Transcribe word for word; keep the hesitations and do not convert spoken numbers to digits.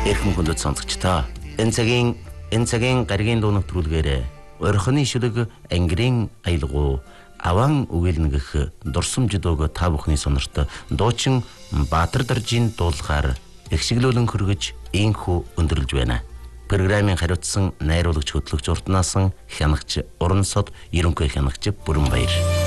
Эрхэм хүндэт сонсогчдоо энэ цагийн энэ цагийн гаригийн дуу нэвтрүүлгээр орхины шүлэг ангирын аялгуу аван үгэлнэгэх дурсамж дууг та бүхний сонорт дуучин Баатар даржийн дуулахаар ихшиглүүлэн хөргөж инхүү өндөрлж байна. Программын хариуцсан найруулагч хөтлөгч уртнаасан хянагч Уран сод ерөнхий хянагч Бүрэнбаяр.